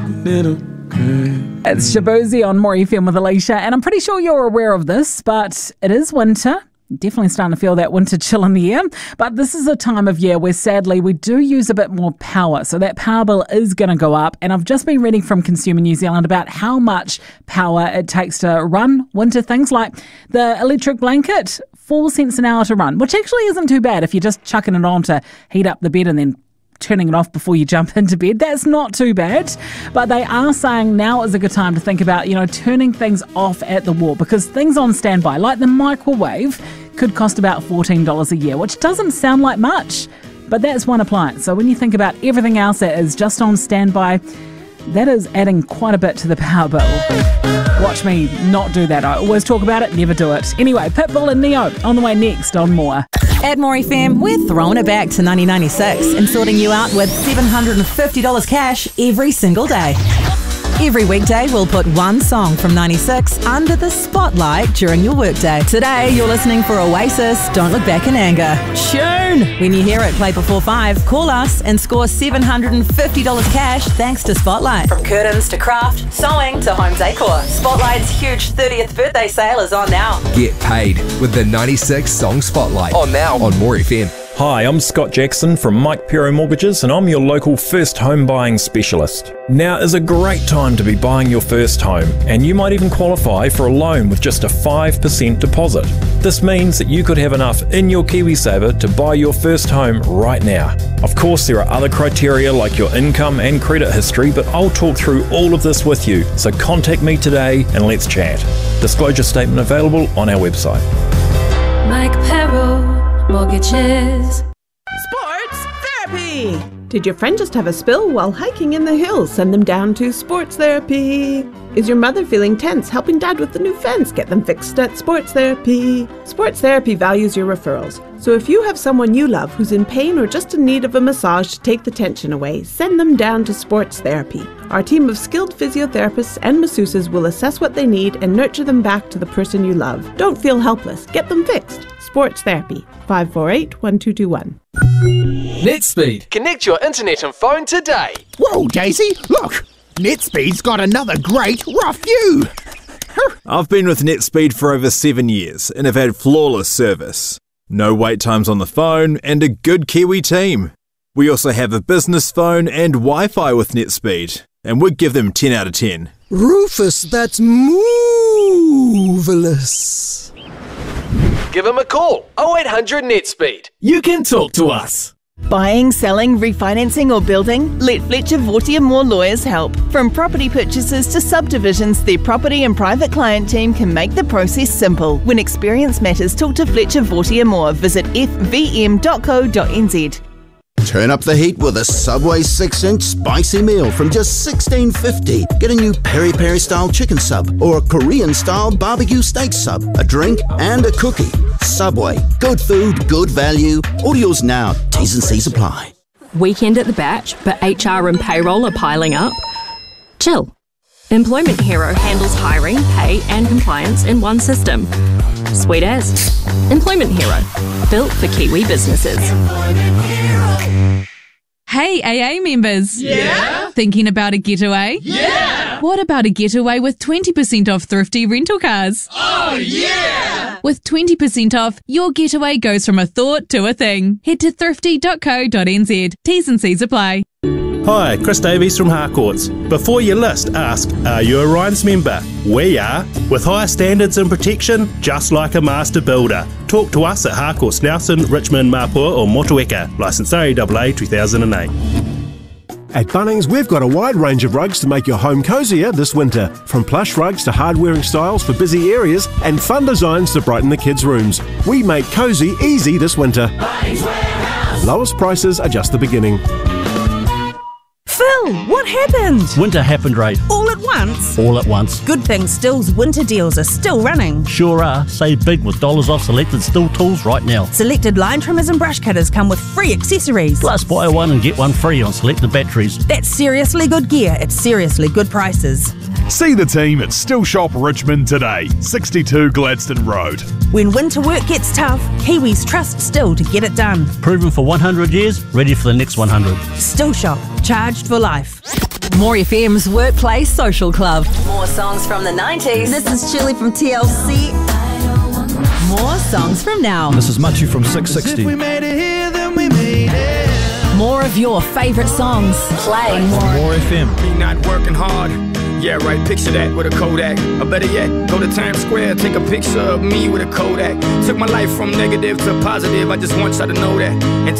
It's Shaboozey on More FM with Alicia, and I'm pretty sure you're aware of this, but it is winter. Definitely starting to feel that winter chill in the air. But this is a time of year where sadly we do use a bit more power. So that power bill is going to go up. And I've just been reading from Consumer New Zealand about how much power it takes to run winter things like the electric blanket, 4 cents an hour to run, which actually isn't too bad if you're just chucking it on to heat up the bed and then turning it off before you jump into bed. That's not too bad. But they are saying now is a good time to think about, turning things off at the wall, because things on standby, like the microwave, could cost about $14 a year, which doesn't sound like much, but that's one appliance. So when you think about everything else that is just on standby, that is adding quite a bit to the power bill. Watch me not do that. I always talk about it, never do it. Anyway, Pitbull and Neo on the way next on More. At More FM, we're throwing it back to 1996 and sorting you out with $750 cash every single day. Every weekday, we'll put one song from 96 under the spotlight during your workday. Today, you're listening for Oasis, Don't Look Back in Anger. Tune! When you hear it play before 5, call us and score $750 cash thanks to Spotlight. From curtains to craft, sewing to home decor, Spotlight's huge 30th birthday sale is on now. Get paid with the 96 Song Spotlight. On now on More FM. Hi, I'm Scott Jackson from Mike Pero Mortgages, and I'm your local first home buying specialist. Now is a great time to be buying your first home, and you might even qualify for a loan with just a 5% deposit. This means that you could have enough in your KiwiSaver to buy your first home right now. Of course, there are other criteria like your income and credit history, but I'll talk through all of this with you, so contact me today and let's chat. Disclosure statement available on our website. Mike Pero Mortgages. Sports therapy! Did your friend just have a spill while hiking in the hills? Send them down to Sports Therapy. Is your mother feeling tense helping dad with the new fence? Get them fixed at Sports Therapy. Sports Therapy values your referrals. So if you have someone you love who's in pain or just in need of a massage to take the tension away, send them down to Sports Therapy. Our team of skilled physiotherapists and masseuses will assess what they need and nurture them back to the person you love. Don't feel helpless. Get them fixed. Sports Therapy. 548-1221. NetSpeed. Connect your internet and phone today. Whoa, Daisy, look! NetSpeed's got another great rough view. I've been with NetSpeed for over 7 years and have had flawless service. No wait times on the phone and a good Kiwi team. We also have a business phone and Wi-Fi with NetSpeed, and we'd give them 10 out of 10. Rufus, that's moveless. Give them a call. 0800 NetSpeed. You can talk to us. Buying, selling, refinancing or building? Let Fletcher Vortier Moore Lawyers help. From property purchases to subdivisions, their property and private client team can make the process simple. When experience matters, talk to Fletcher Vortier Moore. Visit fvm.co.nz. Turn up the heat with a Subway 6-inch spicy meal from just $16.50. Get a new peri-peri style chicken sub or a Korean style barbecue steak sub, a drink and a cookie. Subway. Good food, good value. Orders now. T's and C's apply. Weekend at the batch, but HR and payroll are piling up? Chill. Employment Hero handles hiring, pay and compliance in one system. Sweet as. Employment Hero. Built for Kiwi businesses. Hey AA members. Yeah? Thinking about a getaway? Yeah! What about a getaway with 20% off thrifty rental cars? Oh yeah! With 20% off, your getaway goes from a thought to a thing. Head to thrifty.co.nz. T's and C's apply. Hi, Chris Davies from Harcourts. Before you list, ask, are you a Rhymes member? We are, with higher standards and protection, just like a master builder. Talk to us at Harcourts Nelson, Richmond, Mapua or Motueka. Licence RAAA 2008. At Bunnings, we've got a wide range of rugs to make your home cosier this winter. From plush rugs to hard-wearing styles for busy areas and fun designs to brighten the kids' rooms. We make cosy easy this winter. Lowest prices are just the beginning. Phil, what happened? Winter happened, Ray. All at once? All at once. Good thing Still's winter deals are still running. Sure are. Save big with dollars off selected Still tools right now. Selected line trimmers and brush cutters come with free accessories. Plus buy one and get one free on selected batteries. That's seriously good gear at seriously good prices. See the team at Still Shop Richmond today, 62 Gladstone Road. When winter work gets tough, Kiwis trust Still to get it done. Proven for 100 years, ready for the next 100. Still Shop, charged for life. More FM's Workplace Social Club. More songs from the 90s. This is Chili from TLC. More songs from now. This is Machu from 660. If we made it here, then we made it. More of your favourite songs. Play More FM. Me not working hard. Yeah, right, picture that with a Kodak. Or better yet, go to Times Square, take a picture of me with a Kodak. Took my life from negative to positive, I just want y'all to know that. And